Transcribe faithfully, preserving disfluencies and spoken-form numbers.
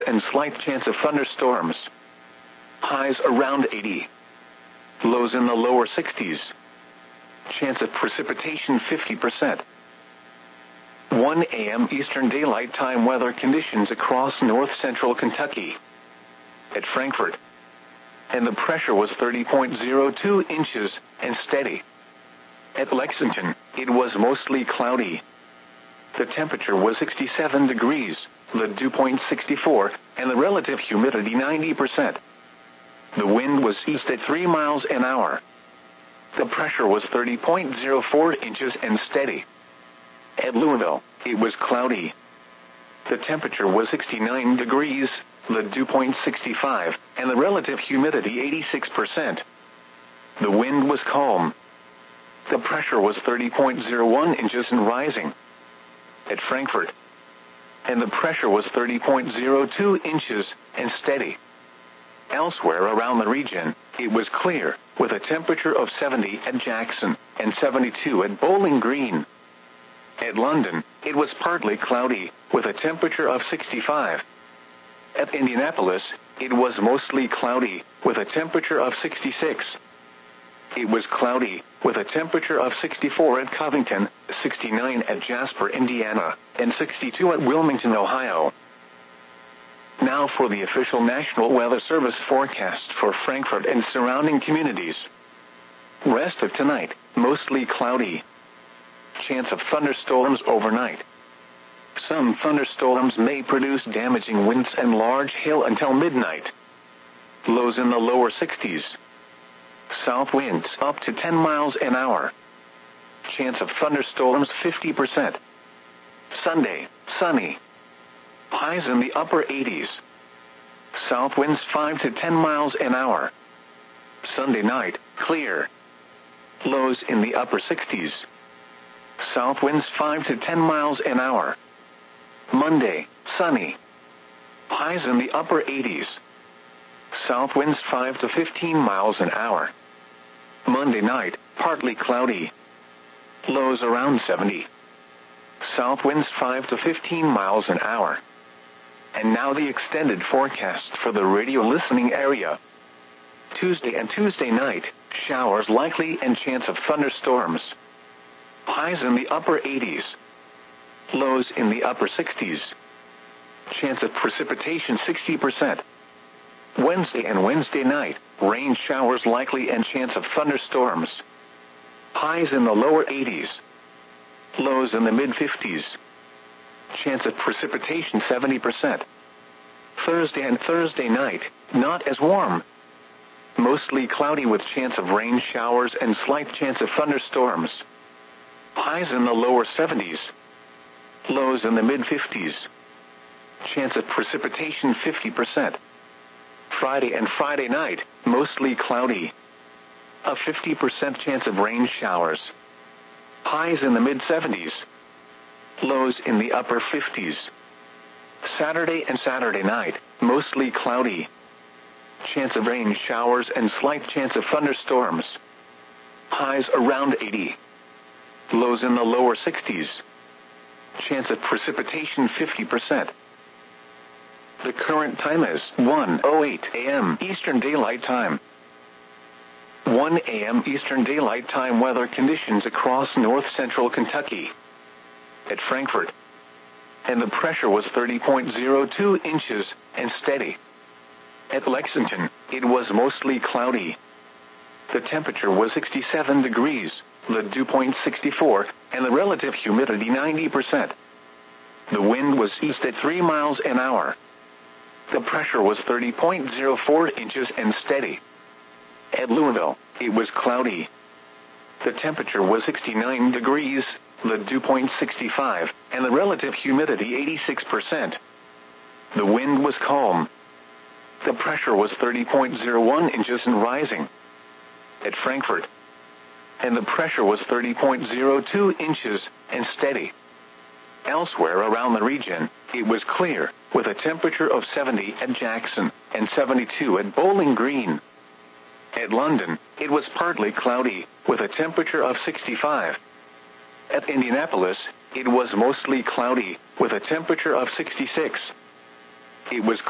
and slight chance of thunderstorms. Highs around eighty. Lows in the lower sixties. Chance of precipitation fifty percent. one A M Eastern Daylight Time weather conditions across north-central Kentucky. At Frankfort. And the pressure was thirty point zero two inches and steady. At Lexington, it was mostly cloudy. The temperature was sixty-seven degrees, the dew point sixty-four, and the relative humidity ninety percent. The wind was east at three miles an hour. The pressure was thirty point zero four inches and steady. At Louisville, it was cloudy. The temperature was sixty-nine degrees, the dew point sixty-five, and the relative humidity eighty-six percent. The wind was calm. The pressure was thirty point zero one inches and rising. At Frankfort. And the pressure was thirty point zero two inches and steady. Elsewhere around the region, it was clear, with a temperature of seventy at Jackson and seventy-two at Bowling Green. At London, it was partly cloudy, with a temperature of sixty-five. At Indianapolis, it was mostly cloudy, with a temperature of sixty-six. It was cloudy, with a temperature of sixty-four at Covington, sixty-nine at Jasper, Indiana, and sixty-two at Wilmington, Ohio. Now for the official National Weather Service forecast for Frankfort and surrounding communities. Rest of tonight, mostly cloudy. Chance of thunderstorms overnight. Some thunderstorms may produce damaging winds and large hail until midnight. Lows in the lower sixties. South winds up to ten miles an hour. Chance of thunderstorms fifty percent. Sunday, sunny. Highs in the upper eighties. South winds five to ten miles an hour. Sunday night, clear. Lows in the upper sixties. South winds five to ten miles an hour. Monday, sunny. Highs in the upper eighties. South winds five to fifteen miles an hour. Monday night, partly cloudy. Lows around seventy. South winds five to fifteen miles an hour. And now the extended forecast for the radio listening area. Tuesday and Tuesday night, showers likely and chance of thunderstorms. Highs in the upper eighties. Lows in the upper sixties. Chance of precipitation sixty percent. Wednesday and Wednesday night, rain showers likely and chance of thunderstorms. Highs in the lower eighties. Lows in the mid-fifties. Chance of precipitation seventy percent. Thursday and Thursday night, not as warm. Mostly cloudy with chance of rain showers and slight chance of thunderstorms. Highs in the lower seventies. Lows in the mid-fifties. Chance of precipitation fifty percent. Friday and Friday night, mostly cloudy. A fifty percent chance of rain showers. Highs in the mid-seventies. Lows in the upper fifties. Saturday and Saturday night, mostly cloudy. Chance of rain showers and slight chance of thunderstorms. Highs around eighty. Lows in the lower sixties. Chance of precipitation fifty percent. The current time is one oh eight A M Eastern Daylight Time. one A M Eastern Daylight Time weather conditions across north-central Kentucky. At Frankfort. And the pressure was thirty point zero two inches and steady. At Lexington, it was mostly cloudy. The temperature was sixty-seven degrees, the dew point sixty-four, and the relative humidity ninety percent. The wind was east at three miles an hour. The pressure was thirty point zero four inches and steady. At Louisville, it was cloudy. The temperature was sixty-nine degrees, the dew point sixty-five, and the relative humidity eighty-six percent. The wind was calm. The pressure was thirty point zero one inches and rising. At Frankfort. And the pressure was thirty point zero two inches and steady. Elsewhere around the region, it was clear, with a temperature of seventy at Jackson and seventy-two at Bowling Green. At London, it was partly cloudy, with a temperature of sixty-five. At Indianapolis, it was mostly cloudy, with a temperature of sixty-six. It was